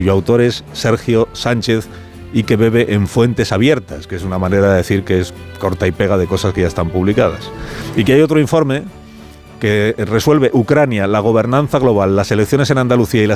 cuyo autor es Sergio Sánchez y que bebe en fuentes abiertas, que es una manera de decir que es corta y pega de cosas que ya están publicadas. Y que hay otro informe que resuelve Ucrania, la gobernanza global, las elecciones en Andalucía y las